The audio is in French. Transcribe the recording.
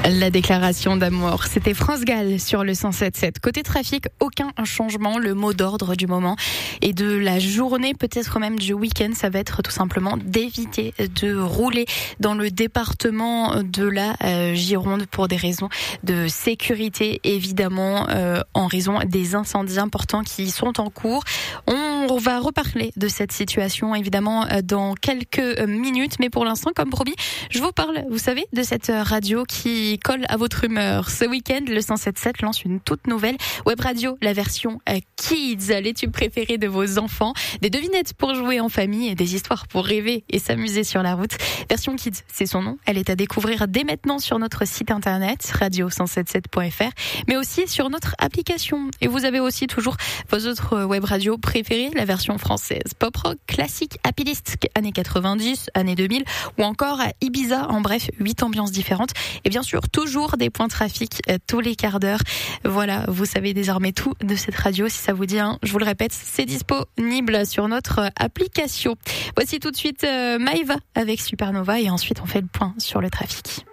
La déclaration d'amour, c'était France Gall sur le 107.7. Côté trafic, aucun changement. Le mot d'ordre du moment et de la journée, peut-être même du week-end, ça va être tout simplement d'éviter de rouler dans le département de la Gironde pour des raisons de sécurité, évidemment, en raison des incendies importants qui sont en cours. On va reparler de cette situation, évidemment, dans quelques minutes. Mais pour l'instant, comme promis, je vous parle, vous savez, de cette radio qui colle à votre humeur. Ce week-end, le 107.7 lance une toute nouvelle web radio, la version Kids, les tubes préférés de vos enfants, des devinettes pour jouer en famille et des histoires pour rêver et s'amuser sur la route. Version Kids, c'est son nom. Elle est à découvrir dès maintenant sur notre site internet radio177.fr, mais aussi sur notre application. Et vous avez aussi toujours vos autres web radios préférées, la version française pop rock, classique, happy list, années 90, années 2000, ou encore à Ibiza. En bref, 8 ambiances différentes. Et bien sûr, toujours des points de trafic tous les quarts d'heure. Voilà, vous savez désormais tout de cette radio. Si ça vous dit, je vous le répète, c'est disponible sur notre application. Voici tout de suite Maëva avec Supernova et ensuite on fait le point sur le trafic.